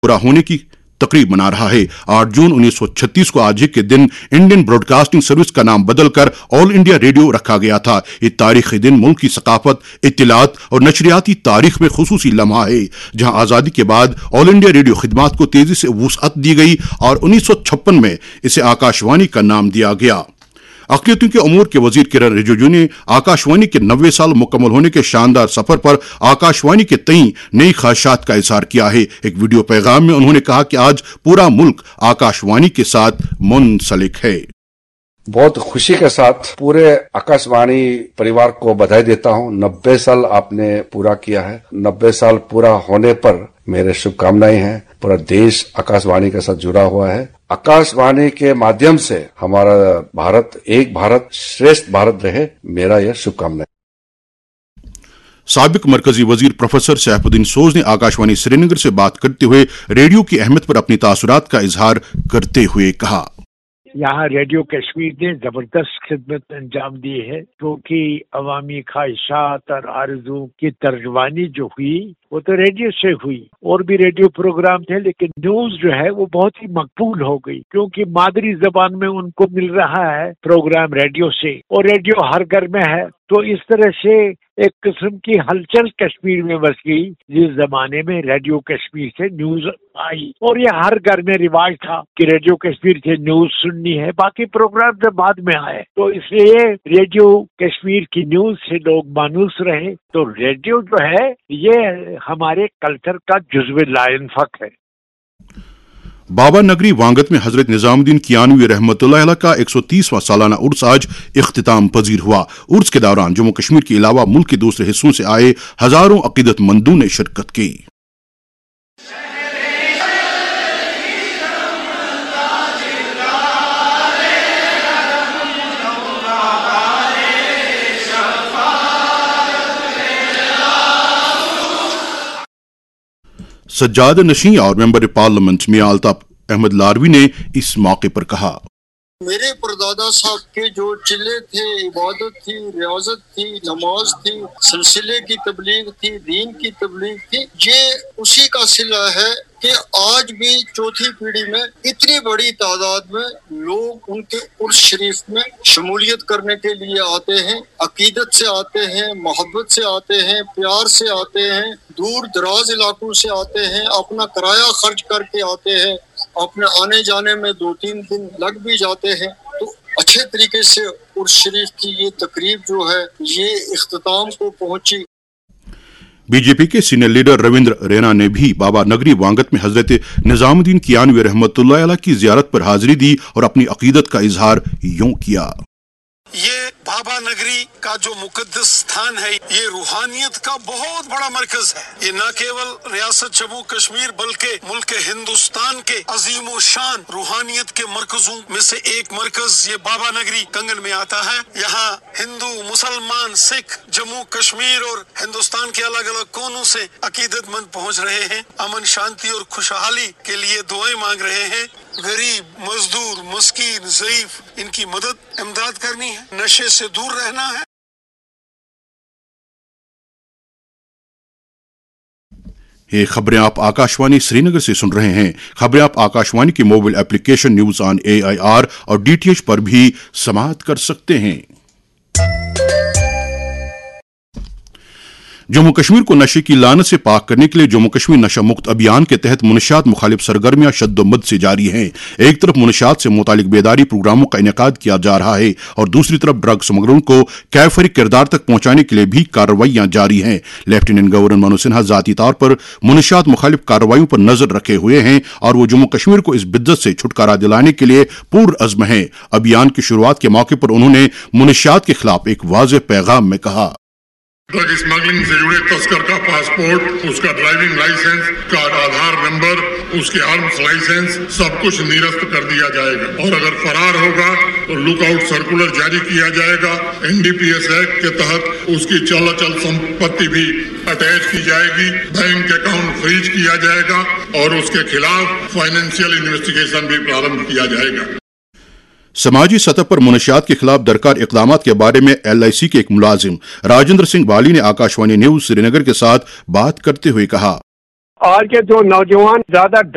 पूरा होने की तकरीब मना रहा है। 8 जून 1936 को आज ही के दिन इंडियन ब्रॉडकास्टिंग सर्विस का नाम बदलकर ऑल इंडिया रेडियो रखा गया था। ये तारीखी दिन मुल्क की सकाफत, इत्तिलात और नशरियाती तारीख में खुसूसी लम्हा है, जहां आज़ादी के बाद ऑल इंडिया रेडियो खिदमात को तेजी से वुसअत दी गई और 1956 में इसे आकाशवाणी का नाम दिया गया। अक़लियतों के अमूर के वजीर किरण रिजिजू ने आकाशवाणी के 90 साल मुकम्मल होने के शानदार सफर पर आकाशवाणी के तई नई ख्वाहिशात का इजहार किया है। एक वीडियो पैगाम में उन्होंने कहा कि आज पूरा मुल्क आकाशवाणी के साथ मुंसलिक है। बहुत खुशी के साथ पूरे आकाशवाणी परिवार को बधाई देता हूं। 90 साल आपने पूरा किया है। 90 साल पूरा होने पर मेरे शुभकामनाएं हैं। पूरा देश आकाशवाणी के साथ जुड़ा हुआ है। आकाशवाणी के माध्यम से हमारा भारत एक भारत श्रेष्ठ भारत रहे, मेरा यह शुभकामना है। साबिक मरकजी वजीर प्रोफेसर सैफुद्दीन सोज ने आकाशवाणी श्रीनगर से बात करते हुए रेडियो की अहमियत पर अपनी तासुरात का इजहार करते हुए कहा, यहाँ रेडियो कश्मीर ने जबरदस्त खिदमत अंजाम दी है, क्योंकि अवामी ख्वाहिशात और आरज़ू की तर्जमानी जो हुई वो तो रेडियो से हुई। और भी रेडियो प्रोग्राम थे, लेकिन न्यूज जो है वो बहुत ही मकबूल हो गई, क्योंकि मादरी जबान में उनको मिल रहा है प्रोग्राम रेडियो से, और रेडियो हर घर में है। तो इस तरह से एक किस्म की हलचल कश्मीर में बस गई, जिस जमाने में रेडियो कश्मीर से न्यूज आई। और ये हर घर में रिवाज था कि रेडियो कश्मीर से न्यूज सुननी है, बाकी प्रोग्राम जब बाद में आए। तो इसलिए रेडियो कश्मीर की न्यूज से लोग मानूस रहे। तो रेडियो जो है ये हमारे कल्चर का जुज़्व लाइनफक है। बाबा नगरी वांगत में हजरत निजामुद्दीन कियानवी रहमतुल्लाह अलैह का 130वां सालाना उर्स आज इख्तिताम पजीर हुआ। उर्स के दौरान जम्मू कश्मीर के अलावा मुल्क के दूसरे हिस्सों से आए हजारों अकीदतमंदों ने शिरकत की। सज्जाद नशीं और मेंबर पार्लियामेंट मियां अल्ताफ अहमद लारवी ने इस मौके पर कहा, मेरे परदादा साहब के जो चिल्ले थे, इबादत थी, रियाजत थी, नमाज थी, सिलसिले की तबलीग थी, दीन की तबलीग थी, ये उसी का सिला है कि आज भी चौथी पीढ़ी में इतनी बड़ी तादाद में लोग उनके उर्स शरीफ में शमूलियत करने के लिए आते हैं। अकीदत से आते हैं, मोहब्बत से आते हैं, प्यार से आते हैं, दूर दराज इलाकों से आते हैं, अपना किराया खर्च करके आते हैं, अपने आने जाने में 2-3 दिन लग भी जाते हैं। तो अच्छे तरीके से उर्स शरीफ की ये तकरीब जो है ये इख्तिताम को पहुंची। बीजेपी के सीनियर लीडर रविंद्र रैना ने भी बाबा नगरी वांगत में हजरत निजामुद्दीन कियानवी रहमतुल्लाह अलैह की जियारत पर हाजिरी दी और अपनी अकीदत का इजहार यूं किया, ये बाबा नगरी का जो मुकद्दस स्थान है, ये रूहानियत का बहुत बड़ा मरकज है। ये न केवल रियासत जम्मू कश्मीर बल्कि मुल्क हिंदुस्तान के अजीम शान रूहानियत के मरकजों में से एक मरकज ये बाबा नगरी कंगन में आता है। यहाँ हिंदू, मुसलमान, सिख जम्मू कश्मीर और हिंदुस्तान के अलग अलग कोनों से अकीदतमंद पहुँच रहे हैं। अमन, शांति और खुशहाली के लिए दुआएं मांग रहे हैं। गरीब, मजदूर, मस्कीन, ज़ईफ, इनकी मदद, इमदाद करनी है, नशे से दूर रहना है। ये खबरें आप आकाशवाणी श्रीनगर से सुन रहे हैं। खबरें आप आकाशवाणी की mobile application news on AIR और DTH पर भी समाअत कर सकते हैं। जम्मू कश्मीर को नशे की लानत से पाक करने के लिए जम्मू कश्मीर नशा मुक्त अभियान के तहत मुनशियात मुखालिफ सरगर्मियां शद्दोमद से जारी हैं। एक तरफ मुनशियात से मुतालिक बेदारी प्रोग्रामों का इनेकाद किया जा रहा है और दूसरी तरफ ड्रग स्मगलरों को कैफरी किरदार तक पहुंचाने के लिए भी कार्रवाइयां जारी हैं। लेफ्टिनेंट गवर्नर मनोज सिन्हा जाती तौर पर मुनशियात मुखालिफ कार्रवाइयों पर नजर रखे हुए हैं और वो जम्मू कश्मीर को इस बिद्दत से छुटकारा दिलाने के लिए पुरअज़्म है। अभियान की शुरुआत के मौके पर उन्होंने मुनशियात के खिलाफ एक वाज़ेह पैगाम में कहा, ड्रग स्मगलिंग से जुड़े तस्कर का पासपोर्ट, उसका ड्राइविंग लाइसेंस, का आधार नंबर, उसके आर्म्स लाइसेंस सब कुछ निरस्त कर दिया जाएगा और अगर फरार होगा तो लुकआउट सर्कुलर जारी किया जाएगा। NDPS एक्ट के तहत उसकी चल संपत्ति भी अटैच की जाएगी, बैंक अकाउंट फ्रीज किया जाएगा और उसके खिलाफ फाइनेंशियल इन्वेस्टिगेशन भी प्रारंभ किया जाएगा। समाजी सतह पर मुनशियात के खिलाफ दरकार इक़दामात के बारे में LIC के एक मुलाजिम राजेंद्र सिंह बाली ने आकाशवाणी न्यूज श्रीनगर के साथ बात करते हुए कहा, आज के जो नौजवान ज्यादा